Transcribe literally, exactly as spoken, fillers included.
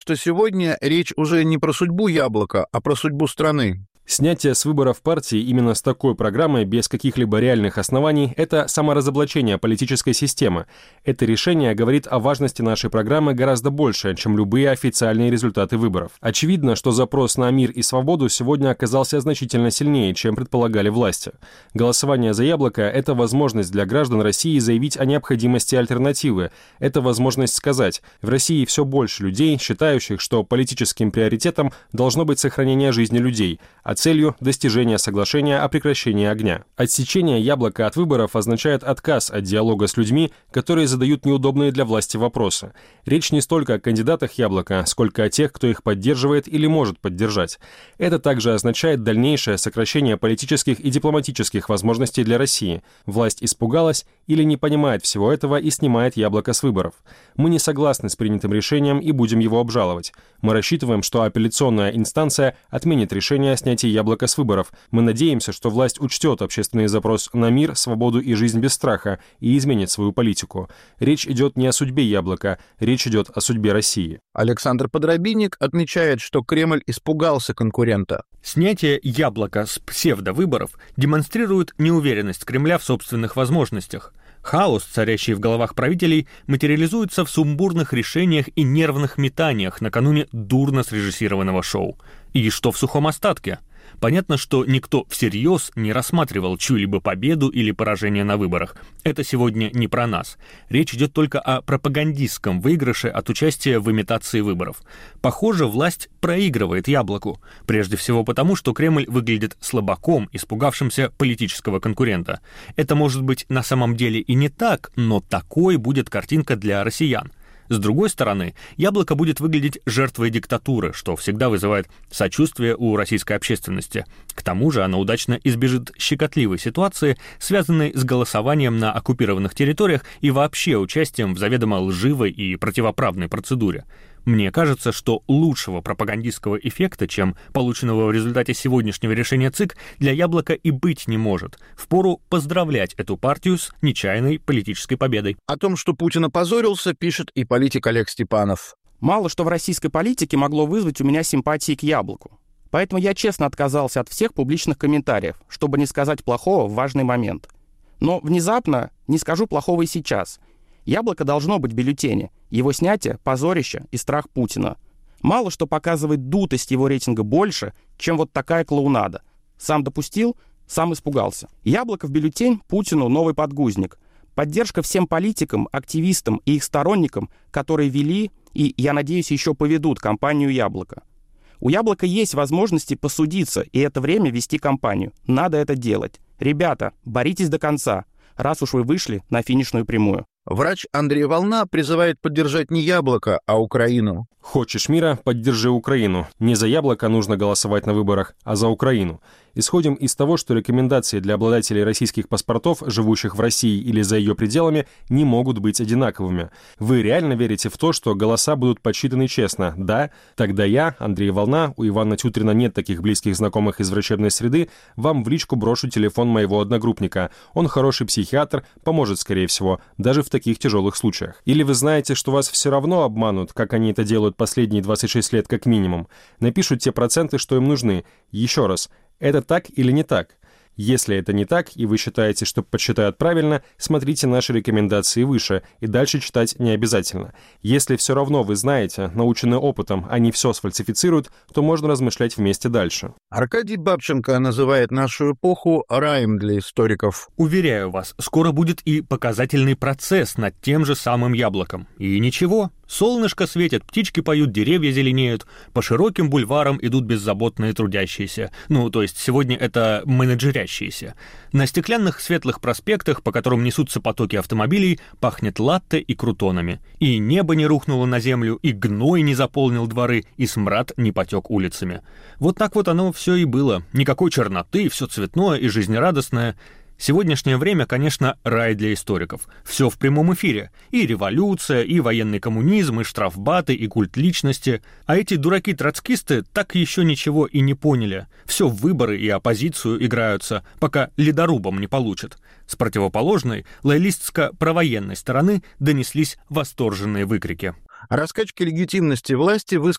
что сегодня речь уже не про судьбу яблока, а про судьбу страны. Снятие с выборов партии именно с такой программой, без каких-либо реальных оснований, это саморазоблачение политической системы. Это решение говорит о важности нашей программы гораздо больше, чем любые официальные результаты выборов. Очевидно, что запрос на мир и свободу сегодня оказался значительно сильнее, чем предполагали власти. Голосование за яблоко – это возможность для граждан России заявить о необходимости альтернативы. Это возможность сказать: в России все больше людей, считающих, что политическим приоритетом должно быть сохранение жизни людей, а целью – достижение соглашения о прекращении огня. Отсечение яблока от выборов означает отказ от диалога с людьми, которые задают неудобные для власти вопросы. Речь не столько о кандидатах яблока, сколько о тех, кто их поддерживает или может поддержать. Это также означает дальнейшее сокращение политических и дипломатических возможностей для России. Власть испугалась или не понимает всего этого и снимает яблоко с выборов. Мы не согласны с принятым решением и будем его обжаловать. Мы рассчитываем, что апелляционная инстанция отменит решение о снятии яблоко с выборов. Мы надеемся, что власть учтет общественный запрос на мир, свободу и жизнь без страха и изменит свою политику. Речь идет не о судьбе яблока, речь идет о судьбе России. Александр Подробинник отмечает, что Кремль испугался конкурента. Снятие яблока с псевдовыборов демонстрирует неуверенность Кремля в собственных возможностях. Хаос, царящий в головах правителей, материализуется в сумбурных решениях и нервных метаниях накануне дурно срежиссированного шоу. И что в сухом остатке? Понятно, что никто всерьез не рассматривал чью-либо победу или поражение на выборах. Это сегодня не про нас. Речь идет только о пропагандистском выигрыше от участия в имитации выборов. Похоже, власть проигрывает яблоку. Прежде всего потому, что Кремль выглядит слабаком, испугавшимся политического конкурента. Это может быть на самом деле и не так, но такой будет картинка для россиян. С другой стороны, яблоко будет выглядеть жертвой диктатуры, что всегда вызывает сочувствие у российской общественности. К тому же оно удачно избежит щекотливой ситуации, связанной с голосованием на оккупированных территориях и вообще участием в заведомо лживой и противоправной процедуре. Мне кажется, что лучшего пропагандистского эффекта, чем полученного в результате сегодняшнего решения ЦИК, для яблока и быть не может. Впору поздравлять эту партию с нечаянной политической победой. О том, что Путин опозорился, пишет и политик Олег Степанов. Мало что в российской политике могло вызвать у меня симпатии к яблоку. Поэтому я честно отказался от всех публичных комментариев, чтобы не сказать плохого в важный момент. Но внезапно не скажу плохого и сейчас. Яблоко должно быть в бюллетене. Его снятие – позорище и страх Путина. Мало что показывает дутость его рейтинга больше, чем вот такая клоунада. Сам допустил, сам испугался. Яблоко в бюллетень Путину – новый подгузник. Поддержка всем политикам, активистам и их сторонникам, которые вели и, я надеюсь, еще поведут кампанию «Яблоко». У «Яблока» есть возможности посудиться и это время вести кампанию. Надо это делать. Ребята, боритесь до конца, раз уж вы вышли на финишную прямую. Врач Андрей Волна призывает поддержать не яблоко, а Украину. Хочешь мира – поддержи Украину. Не за яблоко нужно голосовать на выборах, а за Украину. Исходим из того, что рекомендации для обладателей российских паспортов, живущих в России или за ее пределами, не могут быть одинаковыми. Вы реально верите в то, что голоса будут подсчитаны честно? Да? Тогда я, Андрей Волна, у Ивана Тютрина нет таких близких знакомых из врачебной среды, вам в личку брошу телефон моего одногруппника. Он хороший психиатр, поможет, скорее всего, даже в таких тяжелых случаях. Или вы знаете, что вас все равно обманут, как они это делают последние двадцать шесть лет как минимум. Напишут те проценты, что им нужны. Еще раз. Это так или не так? Если это не так, и вы считаете, что подсчитают правильно, смотрите наши рекомендации выше, и дальше читать не обязательно. Если все равно вы знаете, научены опытом, они все сфальсифицируют, то можно размышлять вместе дальше. Аркадий Бабченко называет нашу эпоху раем для историков. Уверяю вас, скоро будет и показательный процесс над тем же самым яблоком. И ничего. Солнышко светит, птички поют, деревья зеленеют, по широким бульварам идут беззаботные трудящиеся. Ну, то есть сегодня это менеджерящиеся. На стеклянных светлых проспектах, по которым несутся потоки автомобилей, пахнет латте и крутонами. И небо не рухнуло на землю, и гной не заполнил дворы, и смрад не потек улицами. Вот так вот оно все и было. Никакой черноты, все цветное и жизнерадостное. Сегодняшнее время, конечно, рай для историков. Все в прямом эфире. И революция, и военный коммунизм, и штрафбаты, и культ личности. А эти дураки-троцкисты так еще ничего и не поняли. Все в выборы и оппозицию играются, пока ледорубом не получат. С противоположной, лоялистско-провоенной стороны донеслись восторженные выкрики. О раскачке легитимности власти высказали